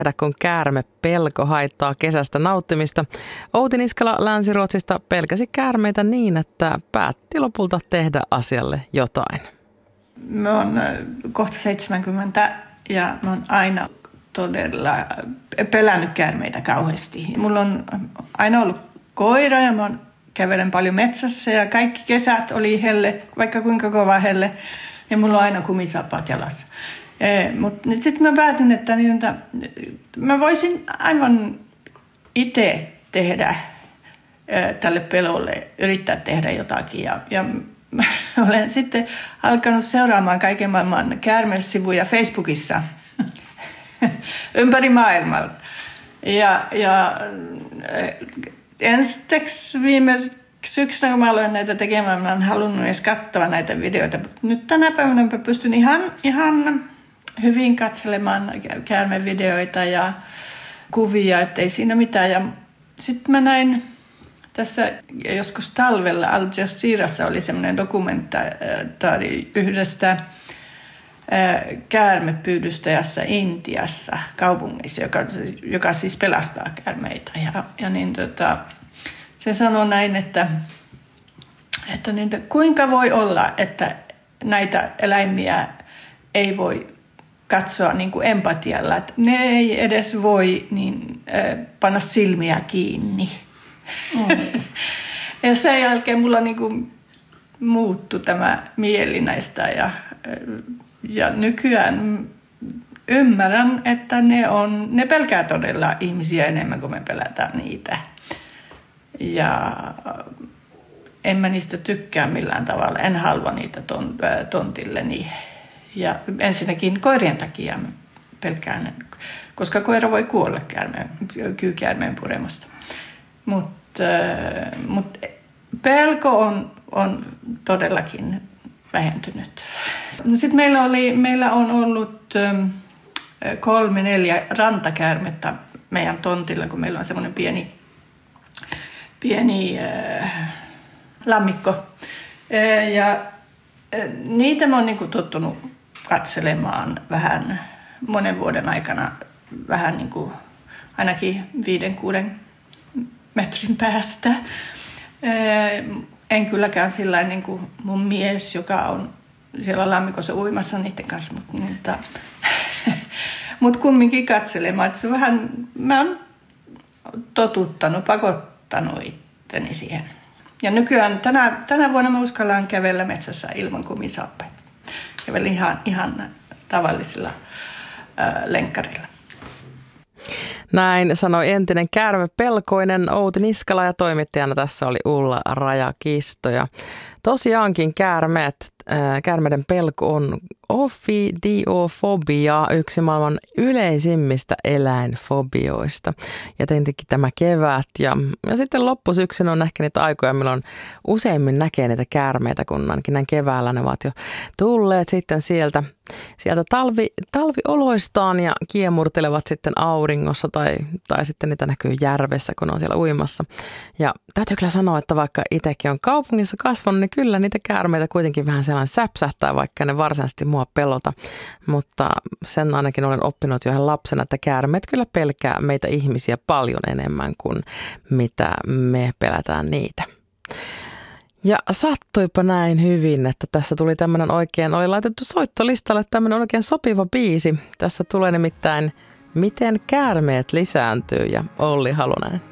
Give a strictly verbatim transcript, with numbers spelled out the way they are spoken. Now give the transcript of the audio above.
Kun käärmepelko haittaa kesästä nauttimista. Outi Niskala Länsi-Ruotsista pelkäsi käärmeitä niin, että päätti lopulta tehdä asialle jotain. Mä oon kohta seitsemänkymmentä ja mä oon aina todella pelännyt käärmeitä kauheasti. Mulla on aina ollut koira ja mä kävelen paljon metsässä ja kaikki kesät oli helle, vaikka kuinka kova helle. Ja mulla on aina kumisaappaat jalassa. Mutta nyt sitten mä päätin, että niitä, mä voisin aivan itse tehdä ää, tälle pelolle, yrittää tehdä jotakin. Ja, ja mä olen sitten alkanut seuraamaan kaiken maailman käärmesivuja Facebookissa ympäri maailmaa. Ja, ja ensiksi viime syksynä, kun mä aloin näitä tekemään, mä en halunnut edes katsoa näitä videoita. Mutta nyt tänä päivänä mä pystyn ihan, ihan hyvin katselemaan käärmevideoita ja kuvia, ettei siinä mitään. Ja sitten mä näin tässä joskus talvella Al Jazeerassa oli semmoinen dokumentaari yhdestä käärmepyydystäjässä Intiassa kaupungissa, joka, joka siis pelastaa käärmeitä. Ja, ja niin tota, se sanoi näin, että, että niin, kuinka voi olla, että näitä eläimiä ei voi katsoa niin kuin empatialla, että ne ei edes voi niin, äh, panna silmiä kiinni. Mm. Ja sen jälkeen mulla niin kuin muuttui tämä mieli näistä ja, ja nykyään ymmärrän, että ne, on, ne pelkää todella ihmisiä enemmän kuin me pelätään niitä. Ja en mä niistä tykkää millään tavalla, en halua niitä ton, äh, tontilleni. Ja ensinnäkin koirien takia pelkään, koska koira voi kuolla käärmeen, kyykäärmeen puremasta. Mutta mut pelko on, on todellakin vähentynyt. No sit meillä, oli, meillä on ollut kolme, neljä rantakäärmettä meidän tontilla, kun meillä on semmoinen pieni, pieni äh, lammikko. Ja niitä mä oon niinku tottunut katselemaan vähän monen vuoden aikana, vähän niin kuin ainakin viiden, kuuden metrin päästä. En kylläkään sillä niin kuin mun mies, joka on siellä lammikossa uimassa niiden kanssa, mutta, mutta, mutta kumminkin katselemaan. Että se vähän, mä oon totuttanut, pakottanut itteni siihen. Ja nykyään tänä, tänä vuonna mä uskallaan kävellä metsässä ilman kumisaappaita. Kävelin ihan, ihan tavallisilla ää, lenkkarilla. Näin sanoi entinen käärmepelkoinen Outi Niskala ja toimittajana tässä oli Ulla Rajakisto. Ja tosiaankin käärmeet, äh, käärmeiden pelko on ofidiofobia, yksi maailman yleisimmistä eläinfobioista. Ja tietenkin tämä kevät ja, ja sitten loppusyksyn on ehkä niitä aikoja, milloin useimmin näkee niitä käärmeitä, kun ainakin näin keväällä ne ovat jo tulleet sitten sieltä, sieltä talvi, talvioloistaan ja kiemurtelevat sitten auringossa tai, tai sitten niitä näkyy järvessä, kun on siellä uimassa. Ja täytyy kyllä sanoa, että vaikka itsekin on kaupungissa kasvanut, niin kyllä niitä käärmeitä kuitenkin vähän sellainen säpsähtää, vaikka ne varsinaisesti mua pelota. Mutta sen ainakin olen oppinut jo ihan lapsena, että käärmeet kyllä pelkää meitä ihmisiä paljon enemmän kuin mitä me pelätään niitä. Ja sattuipa näin hyvin, että tässä tuli tämmöinen oikein, oli laitettu soittolistalle tämmöinen oikein sopiva biisi. Tässä tulee nimittäin Miten käärmeet lisääntyy ja Olli Halonen.